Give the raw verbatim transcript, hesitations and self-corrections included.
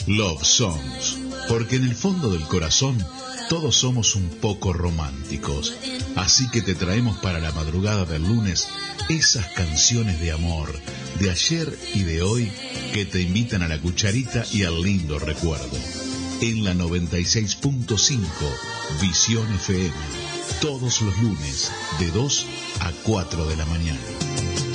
Love Songs, porque en el fondo del corazón todos somos un poco románticos, así que te traemos para la madrugada del lunes esas canciones de amor, de ayer y de hoy, que te invitan a la cucharita y al lindo recuerdo. En la noventa y seis punto cinco, Visión F M, todos los lunes, de dos a cuatro de la mañana.